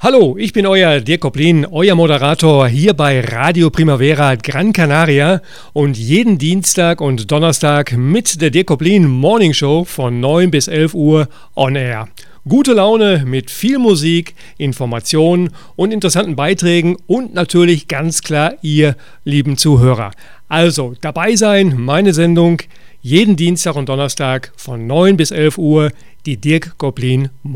Hallo, ich bin euer Dirk Koplin, euer Moderator hier bei Radio Primavera Gran Canaria und jeden Dienstag und Donnerstag mit der Dirk Koplin Morning Show von 9 bis 11 Uhr on air. Gute Laune mit viel Musik, Informationen und interessanten Beiträgen und natürlich ganz klar ihr lieben Zuhörer. Also dabei sein, meine Sendung jeden Dienstag und Donnerstag von 9 bis 11 Uhr, die Dirk Koplin